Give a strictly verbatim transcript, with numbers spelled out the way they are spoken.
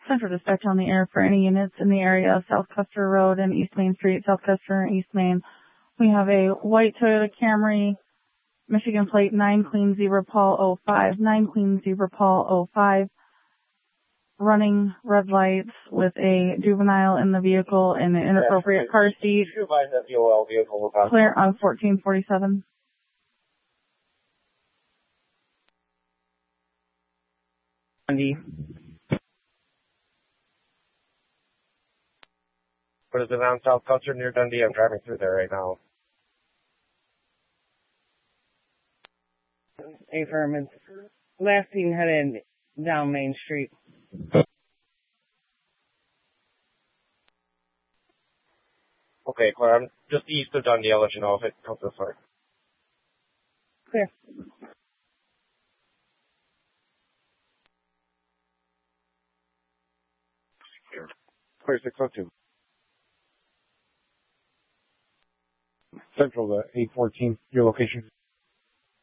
Central Dispatch on the air for any units in the area of South Custer Road and East Main Street, South Custer and East Main. We have a white Toyota Camry, Michigan plate nine Queen Zebra Paul oh five, nine Queen Zebra Paul oh five, running red lights with a juvenile in the vehicle and an inappropriate car seat. Clear on fourteen forty-seven. Andy. What is it on South Custer near Dundee? I'm driving through there right now. Affirmative. Last team headed down Main Street. Okay, Claire, I'm just east of Dundee. I'll let you know if it comes this way. Clear. Clear six oh two. Central to eight fourteen, your location.